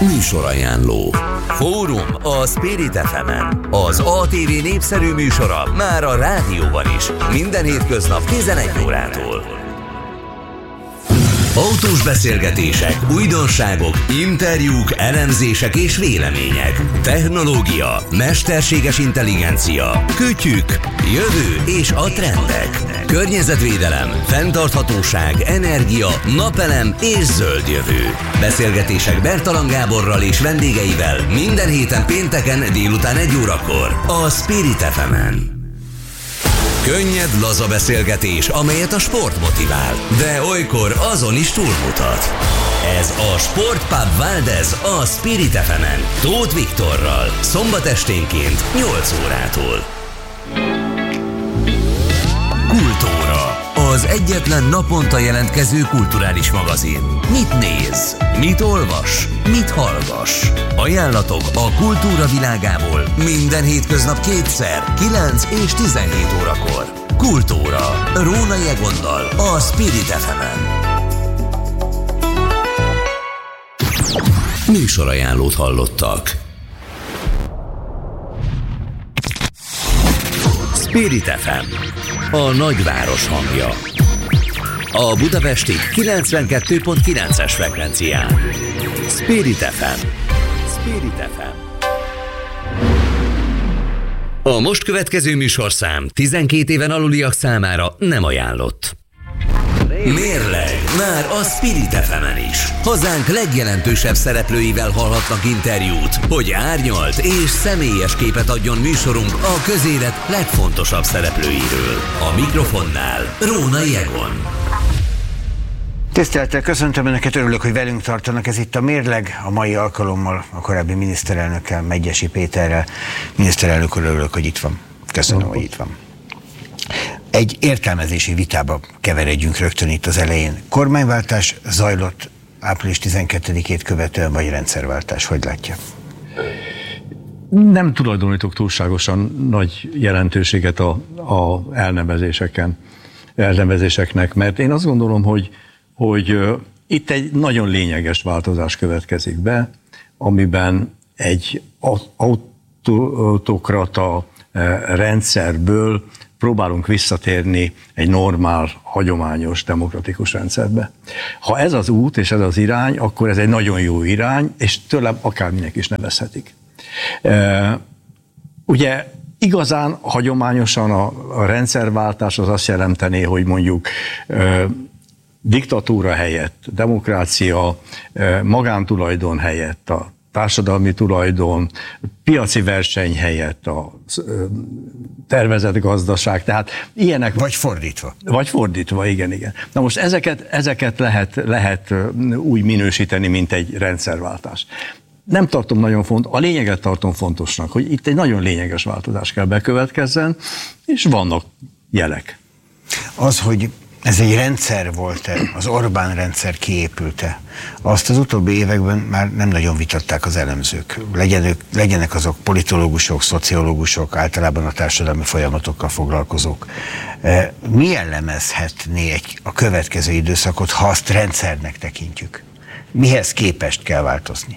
Műsorajánló. Fórum a Spirit FM-en. Az ATV népszerű műsora már a rádióban is. Minden hétköznap 11 órától. Autós beszélgetések, újdonságok, interjúk, elemzések és vélemények. Technológia, mesterséges intelligencia, kütyük, jövő és a trendek. Környezetvédelem, fenntarthatóság, energia, napelem és zöld jövő. Beszélgetések Bertalan Gáborral és vendégeivel minden héten pénteken délután 1 órakor a Spirit FM-en. Könnyed, laza beszélgetés, amelyet a sport motivál, de olykor azon is túlmutat. Ez a Sportpub Valdez a Spirit FM-en, Tóth Viktorral, szombat esténként 8 órától. Kultúra, az egyetlen naponta jelentkező kulturális magazin. Mit néz? Mit olvas? Mit hallgass? Ajánlatok a kultúra világából minden hétköznap kétszer, 9 és 17 órakor. Kultúra, Rónai Egonnal a Spirit FM-en. Műsorajánlót hallottak. Spirit FM, a nagyváros hangja. A budapesti 92.9-es frekvencián. Spirit FM. Spirit FM. A most következő műsorszám 12 éven aluliak számára nem ajánlott. Mérleg már a Spirit FM-en is. Hazánk legjelentősebb szereplőivel hallhatnak interjút, hogy árnyalt és személyes képet adjon műsorunk a közélet legfontosabb szereplőiről. A mikrofonnál Rónai Egon. Tisztelettel köszöntöm Önöket, örülök, hogy velünk tartanak. Ez itt a Mérleg, a mai alkalommal a korábbi miniszterelnökkel, Medgyessy Péterrel. Miniszterelnök úr, örülök, hogy itt van. Köszönöm, hogy itt van. Egy értelmezési vitába keveredjünk rögtön itt az elején. Kormányváltás zajlott április 12-ét követően, vagy rendszerváltás? Hogy látja? Nem tulajdonítok túlságosan nagy jelentőséget a elnevezéseknek, mert én azt gondolom, hogy itt egy nagyon lényeges változás következik be, amiben egy autokrata rendszerből próbálunk visszatérni egy normál, hagyományos, demokratikus rendszerbe. Ha ez az út és ez az irány, akkor ez egy nagyon jó irány, és tőlem akárminek is nevezhetik. Ugye igazán hagyományosan a rendszerváltás az azt jelenteni, hogy mondjuk diktatúra helyett, demokrácia, magántulajdon helyett, a társadalmi tulajdon, piaci verseny helyett, a tervezett gazdaság, tehát ilyenek... Vagy fordítva. Vagy fordítva, igen. Na most ezeket lehet úgy minősíteni, mint egy rendszerváltás. Nem tartom nagyon fontos, a lényeget tartom fontosnak, hogy itt egy nagyon lényeges változás kell bekövetkezzen, és vannak jelek. Az, hogy ez egy rendszer volt-e, az Orbán rendszer kiépült-e, azt az utóbbi években már nem nagyon vitatták az elemzők. Legyenek azok politológusok, szociológusok, általában a társadalmi folyamatokkal foglalkozók. Mi jellemezhetné a következő időszakot, ha azt rendszernek tekintjük? Mihez képest kell változni?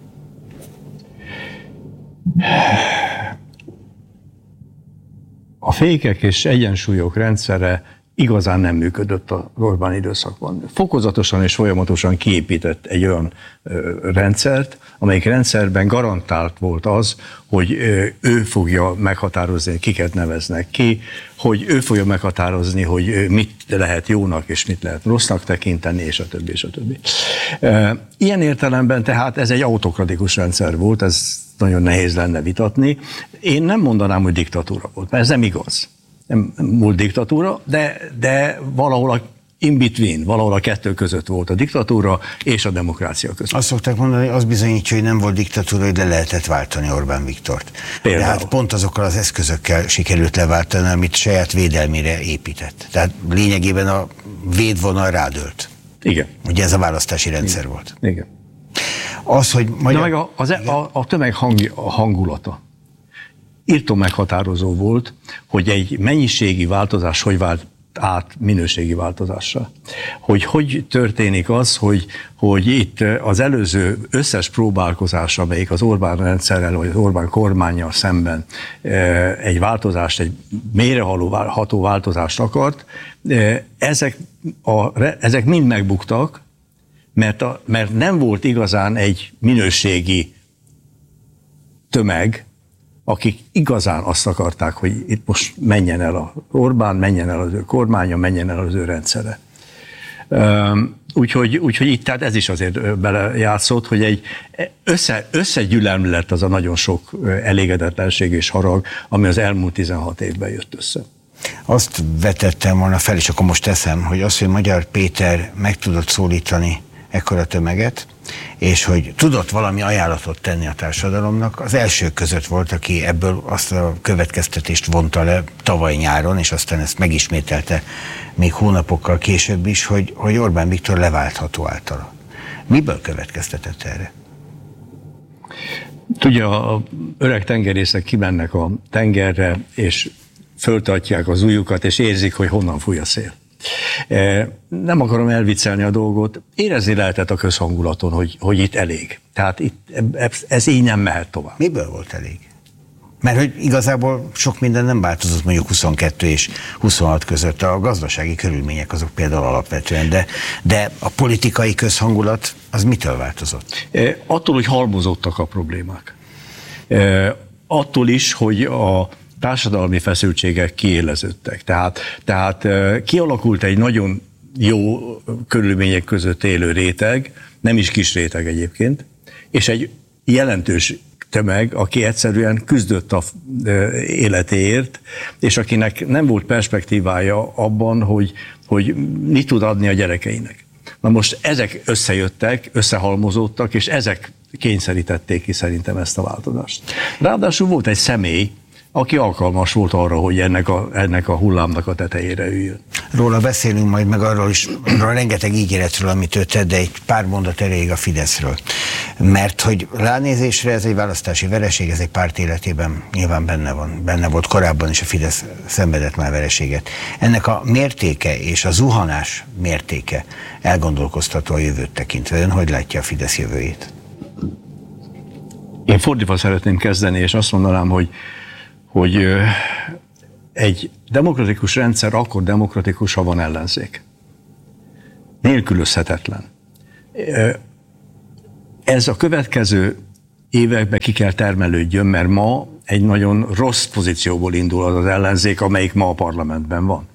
A fékek és egyensúlyok rendszere igazán nem működött az Orbán időszakban. Fokozatosan és folyamatosan kiépített egy olyan rendszert, amelyik rendszerben garantált volt az, hogy ő fogja meghatározni, kiket neveznek ki, hogy ő fogja meghatározni, hogy mit lehet jónak és mit lehet rossznak tekinteni, és a többi, és a többi. Ilyen értelemben tehát ez egy autokratikus rendszer volt, ez nagyon nehéz lenne vitatni. Én nem mondanám, hogy diktatúra volt, mert ez nem igaz. Nem volt diktatúra, de valahol a in between, valahol a kettő között volt a diktatúra és a demokrácia között. Azt szokták mondani, hogy az bizonyítja, hogy nem volt diktatúra, de lehetett váltani Orbán Viktort. Például. De hát pont azokkal az eszközökkel sikerült leváltani, amit saját védelmére épített. Tehát lényegében a védvonal rádőlt. Igen. Ugye ez a választási rendszer volt. Igen. Az, hogy magyar... De meg a tömeg hangulata. Írtó meghatározó volt, hogy egy mennyiségi változás hogy vált át minőségi változásra. Hogy történik az, hogy itt az előző összes próbálkozás, amelyik az Orbán rendszerrel, vagy az Orbán kormánnyal szemben egy változást, egy mélyreható változást akart, ezek mind megbuktak, mert nem volt igazán egy minőségi tömeg, akik igazán azt akarták, hogy itt most menjen el az Orbán, menjen el az ő kormánya, menjen el az ő rendszere. Úgyhogy itt tehát ez is azért belejátszott, hogy egy összegyűlöm lett az a nagyon sok elégedetlenség és harag, ami az elmúlt 16 évben jött össze. Azt vetettem volna fel, és akkor most teszem, hogy az, hogy Magyar Péter meg tudott szólítani ekkora tömeget, és hogy tudott valami ajánlatot tenni a társadalomnak, az elsők között volt, aki ebből azt a következtetést vonta le tavaly nyáron, és aztán ezt megismételte még hónapokkal később is, hogy Orbán Viktor leváltható általa. Miből következtetett erre? Tudja, a öreg tengerészek kimennek a tengerre, és föltartják az ujjukat, és érzik, hogy honnan fúj a szél. Nem akarom elviccelni a dolgot, érezni lehetett a közhangulaton, hogy itt elég. Tehát ez így nem mehet tovább. Miből volt elég? Mert hogy igazából sok minden nem változott mondjuk 22 és 26 között. A gazdasági körülmények azok például alapvetően, de a politikai közhangulat az mitől változott? Attól, hogy halmozottak a problémák. Attól is, hogy a társadalmi feszültségek kiéleződtek. Tehát kialakult egy nagyon jó körülmények között élő réteg, nem is kis réteg egyébként, és egy jelentős tömeg, aki egyszerűen küzdött a életéért, és akinek nem volt perspektívája abban, hogy mit tud adni a gyerekeinek. Na most ezek összejöttek, összehalmozódtak, és ezek kényszerítették ki szerintem ezt a változást. Ráadásul volt egy személy, aki alkalmas volt arra, hogy ennek a hullámnak a tetejére üljön. Róla beszélünk majd, meg arról is, rengeteg ígéretről, amit ő tett, de egy pár mondat erejéig a Fideszről. Mert hogy ránézésre ez egy választási vereség, ez egy párt életében nyilván benne volt korábban is, a Fidesz szenvedett már vereséget. Ennek a mértéke és a zuhanás mértéke elgondolkoztató a jövőt tekintve. Ön hogy látja a Fidesz jövőjét? Én fordítva szeretném kezdeni, és azt mondanám, hogy egy demokratikus rendszer akkor demokratikus, ha van ellenzék. Nélkülözhetetlen. Ez a következő években ki kell termelődjön, mert ma egy nagyon rossz pozícióból indul az ellenzék, amelyik ma a parlamentben van.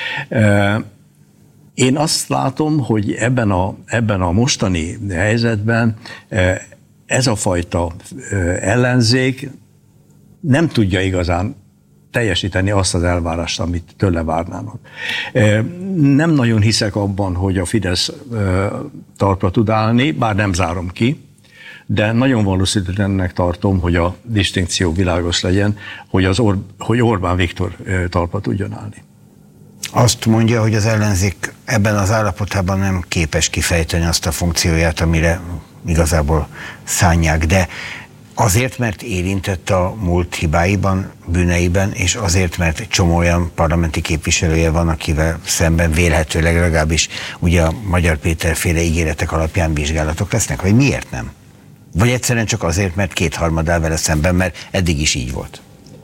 Én azt látom, hogy ebben a mostani helyzetben ez a fajta ellenzék nem tudja igazán teljesíteni azt az elvárást, amit tőle várnának. Nem nagyon hiszek abban, hogy a Fidesz talpra tud állni, bár nem zárom ki, de nagyon valószínűleg tartom, hogy a distinkció világos legyen, hogy Orbán Viktor talpra tudjon állni. Azt mondja, hogy az ellenzék ebben az állapotában nem képes kifejteni azt a funkcióját, amire igazából szánják, de azért, mert érintett a múlt hibáiban, bűneiben, és azért, mert egy csomó olyan parlamenti képviselője van, akivel szemben vélhetőleg legalábbis ugye a Magyar Péter féle ígéretek alapján vizsgálatok lesznek, vagy miért nem? Vagy egyszerűen csak azért, mert kétharmad áll vele szemben, mert eddig is így volt?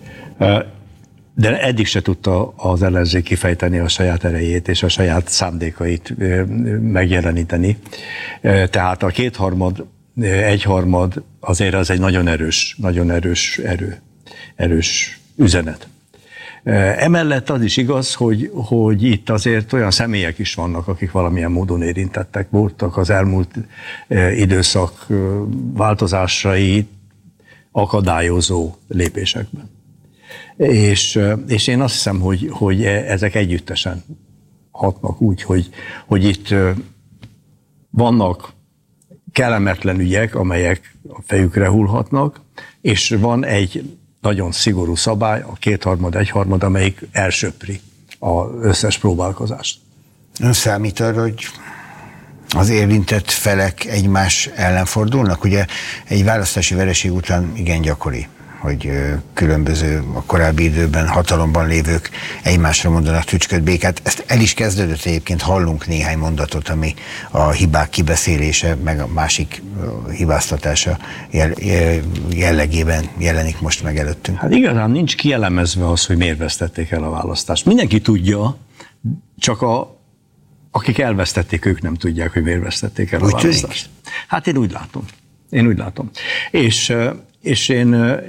De eddig se tudta az ellenzék kifejteni a saját erejét és a saját szándékait megjeleníteni. Tehát a kétharmad, egyharmad azért az egy nagyon erős üzenet. Emellett az is igaz, hogy itt azért olyan személyek is vannak, akik valamilyen módon érintettek voltak az elmúlt időszak változásai akadályozó lépésekben. És én azt hiszem, hogy ezek együttesen hatnak úgy, hogy itt vannak kellemetlen ügyek, amelyek a fejükre hullhatnak, és van egy nagyon szigorú szabály, a kétharmad, egyharmad, amelyik elsöpri az összes próbálkozást. Ön számít arra, hogy az érintett felek egymás ellen fordulnak? Ugye egy választási vereség után igen gyakori, hogy különböző a korábbi időben hatalomban lévők egymásra mondanak tücsköt, békát. Ezt el is kezdődött egyébként, hallunk néhány mondatot, ami a hibák kibeszélése, meg a másik hibáztatása jellegében jelenik most meg előttünk. Hát igazán nincs kielemezve az, hogy miért vesztették el a választást. Mindenki tudja, csak akik elvesztették, ők nem tudják, hogy miért vesztették el a választást. Hát én úgy látom. És én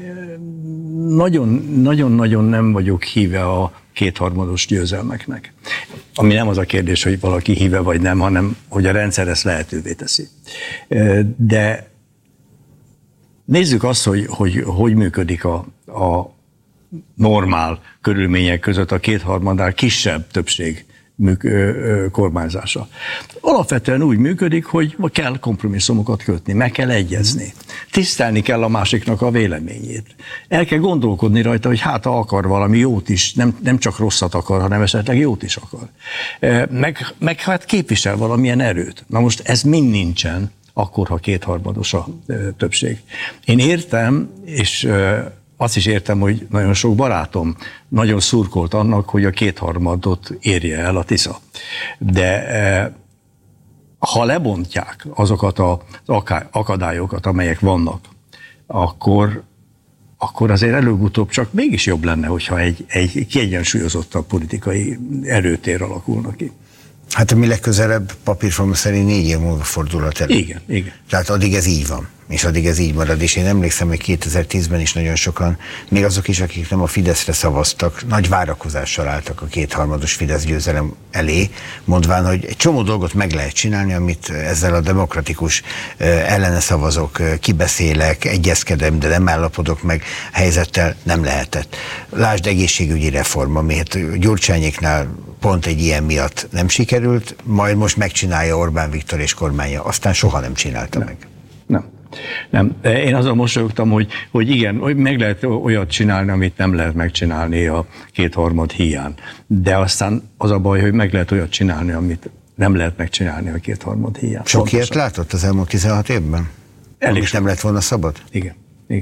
nagyon-nagyon nem vagyok híve a kétharmados győzelmeknek. Ami nem az a kérdés, hogy valaki híve vagy nem, hanem hogy a rendszer ezt lehetővé teszi. De nézzük azt, hogy működik a normál körülmények között a kétharmadnál kisebb többség kormányzása. Alapvetően úgy működik, hogy kell kompromisszumokat kötni, meg kell egyezni. Tisztelni kell a másiknak a véleményét. El kell gondolkodni rajta, hogy hát akar valami jót is, nem csak rosszat akar, hanem esetleg jót is akar. Meg hát képvisel valamilyen erőt. Na most ez mind nincsen, akkor, ha kétharmados a többség. Én értem, és azt is értem, hogy nagyon sok barátom nagyon szurkolt annak, hogy a kétharmadot érje el a Tisza. De ha lebontják azokat az akadályokat, amelyek vannak, akkor azért előbb-utóbb csak mégis jobb lenne, hogyha egy kiegyensúlyozottabb politikai erőtér alakulna ki. Hát a mi legközelebb papírforma szerint 4 év múlva fordulhat elő. Igen. Tehát addig ez így van, és addig ez így marad. És én emlékszem, hogy 2010-ben is nagyon sokan, még azok is, akik nem a Fideszre szavaztak, nagy várakozással álltak a kétharmados Fidesz győzelem elé, mondván, hogy egy csomó dolgot meg lehet csinálni, amit ezzel a demokratikus ellene szavazok, kibeszélek, egyezkedem, de nem állapodok meg helyzettel, nem lehetett. Lásd egészségügyi reform, ami hát Gyurcsányéknál pont egy ilyen miatt nem sikerült, majd most megcsinálja Orbán Viktor és kormánya, aztán soha nem csinálta meg. Nem. Én azon mosolyogtam, hogy igen, meg lehet olyat csinálni, amit nem lehet megcsinálni a kétharmad hiány. De aztán az a baj, hogy meg lehet olyat csinálni, amit nem lehet megcsinálni a kétharmad hiány. Sok ilyet látott az elmúlt 16 évben? Elég nem lett volna szabad? Igen.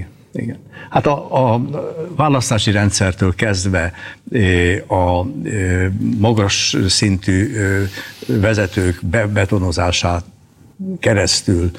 Hát a választási rendszertől kezdve a magas szintű vezetők betonozását keresztül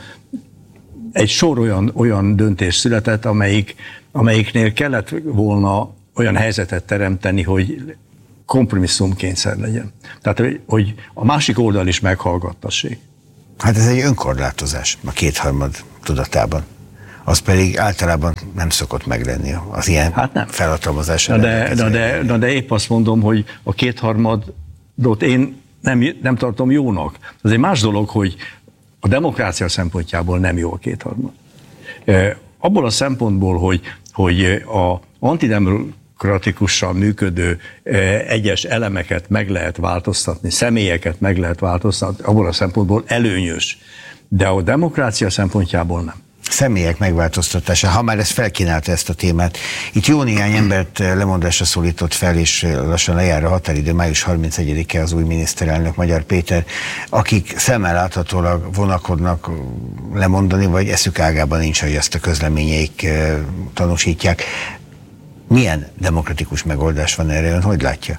egy sor olyan döntés született, amelyiknél kellett volna olyan helyzetet teremteni, hogy kompromisszumkényszer legyen. Tehát, hogy a másik oldal is meghallgattassék. Hát ez egy önkorlátozás a kétharmad tudatában. Az pedig általában nem szokott meglenni az ilyen felhatalmazással. De épp azt mondom, hogy a kétharmadot én nem tartom jónak. Az egy más dolog, hogy a demokrácia szempontjából nem jó a kétharmad. Abból a szempontból, hogy a antidemokratikusan működő egyes elemeket meg lehet változtatni, személyeket meg lehet változtatni, abból a szempontból előnyös, de a demokrácia szempontjából nem. Személyek megváltoztatása, ha már ezt felkínálta ezt a témát. Itt jó néhány embert lemondásra szólított fel, és lassan lejár a határidő, május 31-e az új miniszterelnök, Magyar Péter, akik szemmel láthatólag vonakodnak lemondani, vagy eszük ágában nincs, hogy ezt a közleményeik tanúsítják. Milyen demokratikus megoldás van erre, ön hogy látja?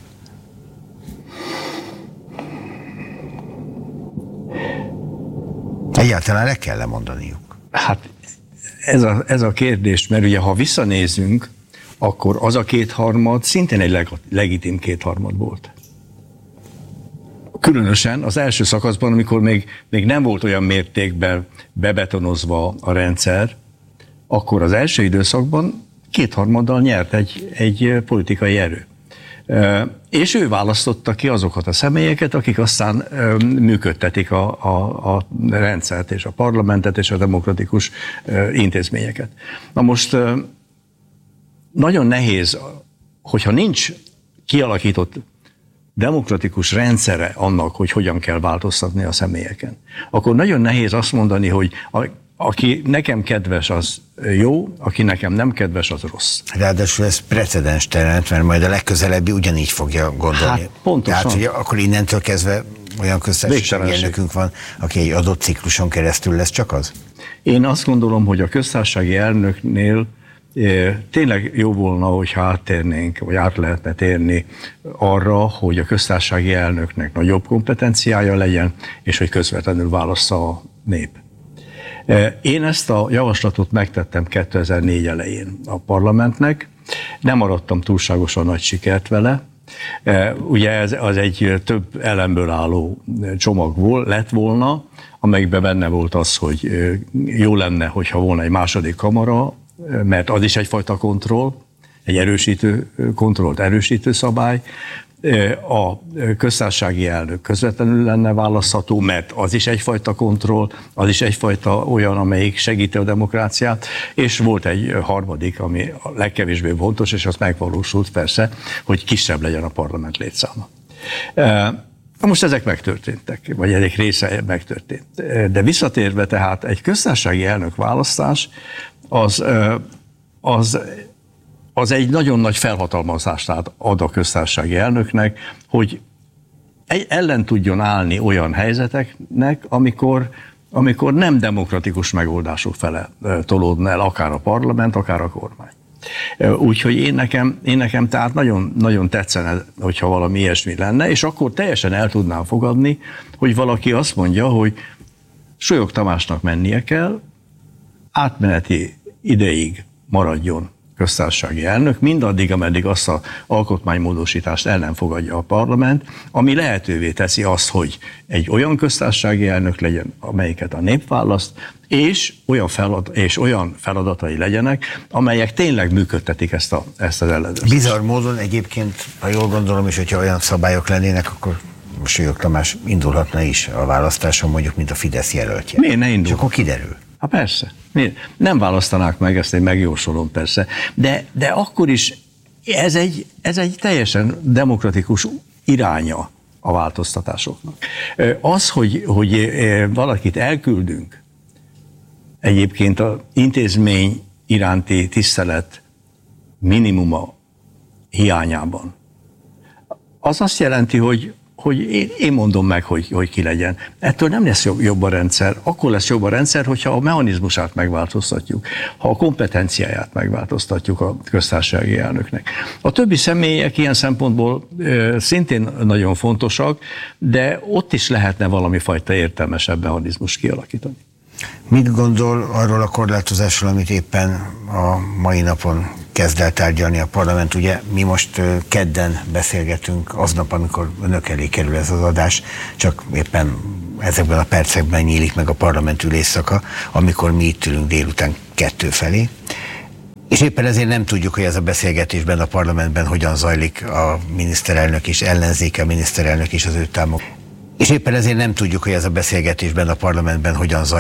Egyáltalán le kell lemondaniuk? Hát ez a kérdés, mert ugye ha visszanézünk, akkor az a kétharmad szintén egy legitim kétharmad volt. Különösen az első szakaszban, amikor még nem volt olyan mértékben bebetonozva a rendszer, akkor az első időszakban kétharmaddal nyert egy politikai erő. És ő választotta ki azokat a személyeket, akik aztán működtetik a rendszert és a parlamentet és a demokratikus intézményeket. Na most nagyon nehéz, hogyha nincs kialakított demokratikus rendszere annak, hogy hogyan kell változtatni a személyeken, akkor nagyon nehéz azt mondani, hogy aki nekem kedves, az jó, aki nekem nem kedves, az rossz. Ráadásul ez precedens teremt, mert majd a legközelebbi ugyanígy fogja gondolni. Hát pontosan. Tehát, hogy akkor innentől kezdve olyan köztársasági elnökünk van, aki egy adott cikluson keresztül lesz csak az? Én azt gondolom, hogy a köztársasági elnöknél Tényleg jó volna, hogyha áttérnénk, vagy át lehetne térni arra, hogy a köztársasági elnöknek nagyobb kompetenciája legyen, és hogy közvetlenül válassza a nép. Én ezt a javaslatot megtettem 2004 elején a parlamentnek, nem maradtam túlságosan nagy sikert vele. Ugye ez az egy több elemből álló csomag lett volna, amelyikben benne volt az, hogy jó lenne, hogyha volna egy második kamara, mert az is egyfajta kontroll, egy erősítő szabály. A köztársasági elnök közvetlenül lenne választható, mert az is egyfajta kontroll, az is egyfajta olyan, amelyik segíti a demokráciát, és volt egy harmadik, ami a legkevésbé fontos, és az megvalósult persze, hogy kisebb legyen a parlament létszáma. Most ezek megtörténtek, vagy ezek része megtörtént. De visszatérve tehát egy köztársasági elnök választás, az egy nagyon nagy felhatalmazást ad a köztársasági elnöknek, hogy ellen tudjon állni olyan helyzeteknek, amikor nem demokratikus megoldások fele tolódna el akár a parlament, akár a kormány. Úgyhogy én nekem tehát nagyon, nagyon tetszene, hogyha valami ilyesmi lenne, és akkor teljesen el tudnám fogadni, hogy valaki azt mondja, hogy Sólyom Tamásnak mennie kell, átmeneti ideig maradjon köztársasági elnök, mindaddig, ameddig azt az alkotmánymódosítást el nem fogadja a parlament, ami lehetővé teszi azt, hogy egy olyan köztársasági elnök legyen, amelyiket a nép választ, és olyan feladatai legyenek, amelyek tényleg működtetik ezt az ellenőrzést. Bizarr módon egyébként, ha jól gondolom, és hogyha olyan szabályok lennének, akkor Sólyom Tamás indulhatna is a választáson, mondjuk, mint a Fidesz jelöltje. Miért ne indul? És akkor kiderül. Hát persze. Miért? Nem választanák meg, ezt én megjósolom persze, de akkor is ez egy teljesen demokratikus iránya a változtatásoknak. Az, hogy valakit elküldünk, egyébként az intézmény iránti tisztelet minimuma hiányában, az azt jelenti, hogy én mondom meg, hogy ki legyen. Ettől nem lesz jobb a rendszer. Akkor lesz jobb a rendszer, hogyha a mechanizmusát megváltoztatjuk, ha a kompetenciáját megváltoztatjuk a köztársasági elnöknek. A többi személyek ilyen szempontból szintén nagyon fontosak, de ott is lehetne valami fajta értelmesebb mechanizmust kialakítani. Mit gondol arról a korlátozásról, amit éppen a mai napon kezd el tárgyalni a parlament? Ugye mi most kedden beszélgetünk, aznap, amikor önök elé kerül ez az adás, csak éppen ezekben a percekben nyílik meg a parlament ülésszaka, amikor mi itt ülünk délután 2 felé. És éppen ezért nem tudjuk, hogy ez a beszélgetésben a parlamentben hogyan zajlik, a miniszterelnök és ellenzéke, a miniszterelnök és az ő támogatói. És éppen ezért nem tudjuk, hogy ez a beszélgetésben a parlamentben hogyan zajlik.